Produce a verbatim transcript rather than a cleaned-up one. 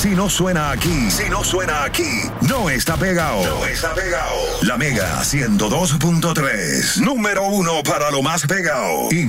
Si no suena aquí, si no suena aquí, no está pegado. No está pegado. La Mega ciento dos punto tres. Número uno para lo más pegado.